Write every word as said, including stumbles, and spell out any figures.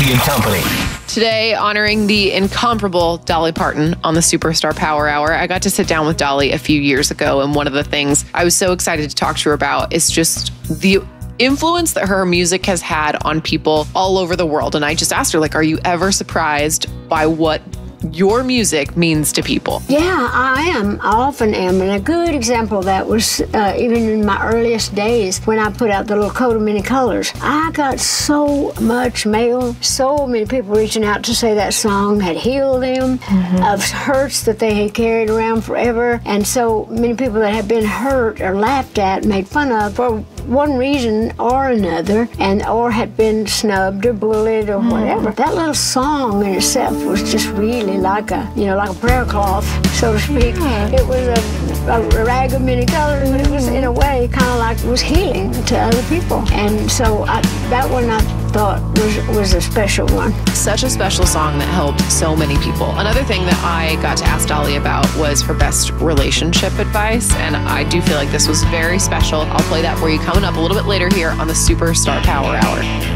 Murphy and Company. Today, honoring the incomparable Dolly Parton on the Superstar Power Hour. I got to sit down with Dolly a few years ago, and one of the things I was so excited to talk to her about is just the influence that her music has had on people all over the world. And I just asked her, like, are you ever surprised by what your music means to people? Yeah, I am. I often am. And a good example of that was uh, even in my earliest days when I put out the little coat of many colors. I got so much mail, so many people reaching out to say that song had healed them mm-hmm. of hurts that they had carried around forever. And so many people that had been hurt or laughed at, made fun of for one reason or another, and or had been snubbed or bullied or mm. whatever. That little song in itself was just really like a, you know, like a prayer cloth, so to speak. Mm. It was a, a rag of many colors, but it was in a way kind of like it was healing to other people. And so I, that one I thought was, was a special one. Such a special song that helped so many people. Another thing that I got to ask Dolly about was her best relationship advice, and I do feel like this was very special. I'll play that for you coming up a little bit later here on the Superstar Power Hour.